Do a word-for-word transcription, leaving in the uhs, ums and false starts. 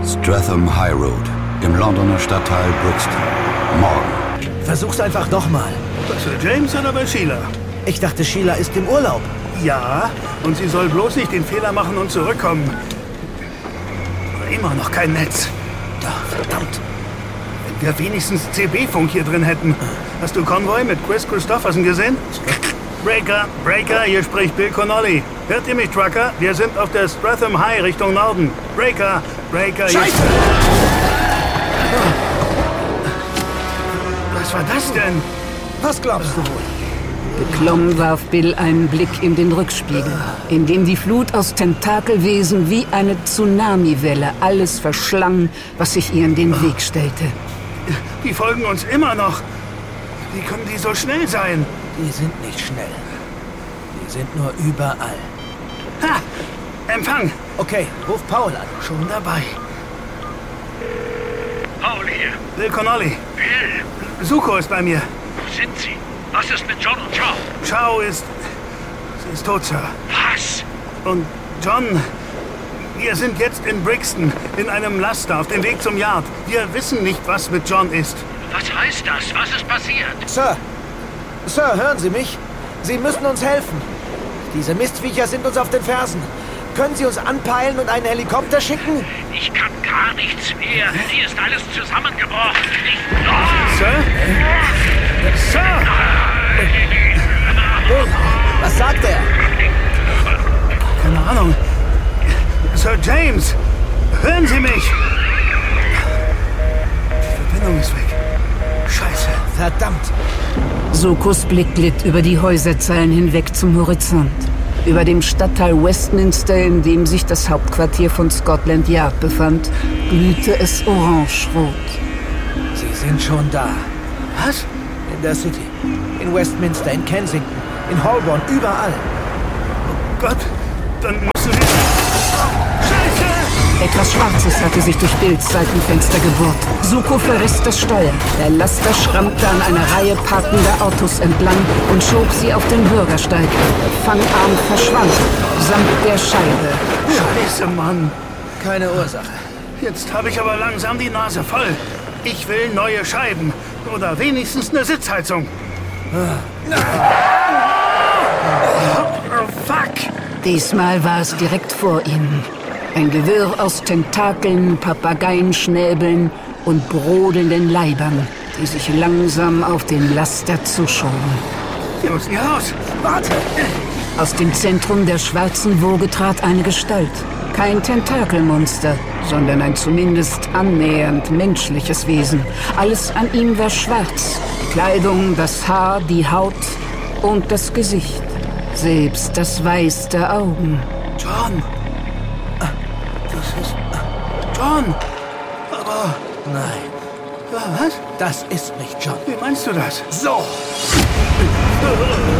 Streatham High Road, im Londoner Stadtteil Brixton. Morgen. Versuch's einfach nochmal. Bei James oder bei Sheila? Ich dachte, Sheila ist im Urlaub. Ja, und sie soll bloß nicht den Fehler machen und zurückkommen. Aber immer noch kein Netz. Ja, verdammt. Wenn wir wenigstens C B-Funk hier drin hätten. Hast du Convoy mit Chris Christopherson gesehen? Breaker, Breaker, hier spricht Bill Connolly. Hört ihr mich, Trucker? Wir sind auf der Streatham High Richtung Norden. Breaker, Breaker, hier... Scheiße! Was war das denn? Was glaubst du wohl? Beklommen warf Bill einen Blick in den Rückspiegel, in dem die Flut aus Tentakelwesen wie eine Tsunamiwelle alles verschlang, was sich ihr in den Weg stellte. Die folgen uns immer noch. Wie können die so schnell sein? Die sind nicht schnell. Die sind nur überall. Ha! Empfang! Okay, ruf Paul an. Schon dabei. Paul hier. Bill Connolly. Bill, Suko ist bei mir. wo sind Sie? Was ist mit John und Chow? Chow ist... Sie ist tot, Sir. Was? Und John... Wir sind jetzt in Brixton, in einem Laster auf dem Weg zum Yard. Wir wissen nicht, was mit John ist. Was heißt das? Was ist passiert? Sir! Sir, hören Sie mich? Sie müssen uns helfen. Diese Mistviecher sind uns auf den Fersen. Können Sie uns anpeilen und einen Helikopter schicken? Ich kann gar nichts mehr. Hier ist alles zusammengebrochen. Ich... Oh! Sir? Sir! Bill, was sagt er? Keine Ahnung. Sir James! Hören Sie mich! Die Verbindung ist weg. Scheiße. Verdammt. Sokos Blick glitt über die Häuserzeilen hinweg zum Horizont. Über dem Stadtteil Westminster, in dem sich das Hauptquartier von Scotland Yard befand, glühte es orangerot. Sie sind schon da. Was? In der City. In Westminster, in Kensington, in Holborn, überall. Oh Gott, dann müssen wir... Scheiße! Etwas Schwarzes hatte sich durch Bills Seitenfenster gebohrt. Suko verriss das Steuer. Der Laster schrammte an einer Reihe parkender Autos entlang und schob sie auf den Bürgersteig. Der Fangarm verschwand, samt der Scheibe. Scheiße, Mann. Keine Ursache. Jetzt habe ich aber langsam die Nase voll. Ich will neue Scheiben. Oder wenigstens eine Sitzheizung. Oh, fuck! Diesmal war es direkt vor ihnen. Ein Gewirr aus Tentakeln, Papageienschnäbeln und brodelnden Leibern, die sich langsam auf den Laster zuschoben. Wir müssen hier raus. Warte! Aus dem Zentrum der schwarzen Woge trat eine Gestalt. Kein Tentakelmonster, sondern ein zumindest annähernd menschliches Wesen. Alles an ihm war schwarz. Die Kleidung, das Haar, die Haut und das Gesicht. Selbst das Weiß der Augen. John! Das ist... John! Aber... Nein, Ja, was? das ist nicht John. Wie meinst du das? So!